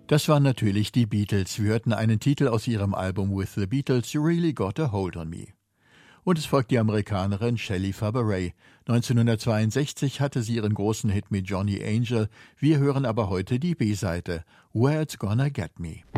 Das waren natürlich die Beatles. Wir hörten einen Titel aus ihrem Album With the Beatles, You Really Got a Hold on Me. Und es folgt die Amerikanerin Shelley Fabares. 1962 hatte sie ihren großen Hit mit Johnny Angel. Wir hören aber heute die B-Seite, Where It's Gonna Get Me.